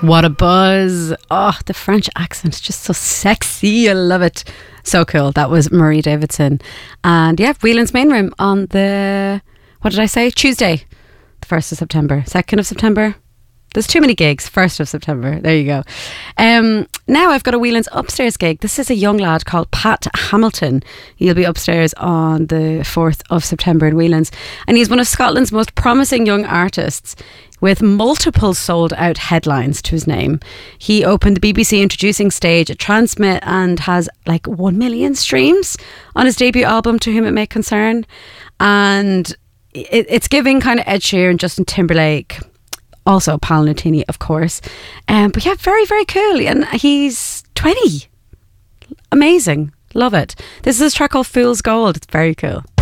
What a buzz. Oh, the French accent, just so sexy. I love it. So cool. That was Marie Davidson. And yeah, Whelan's Main Room on the, what did I say? Tuesday, the 1st of September. 2nd of September. There's too many gigs. 1st of September. There you go. Now I've got a Whelan's upstairs gig. This is a young lad called Pat Hamilton. He'll be upstairs on the 4th of September in Whelan's. And he's one of Scotland's most promising young artists with multiple sold out headlines to his name. He opened the BBC introducing stage at Transmit and has like 1 million streams on his debut album, To Whom It May Concern. And it's giving kind of Ed Sheeran, Justin Timberlake, also Paul Nutini, of course. But yeah, very, very cool. And he's 20. Amazing. Love it. This is a track called Fool's Gold. It's very cool.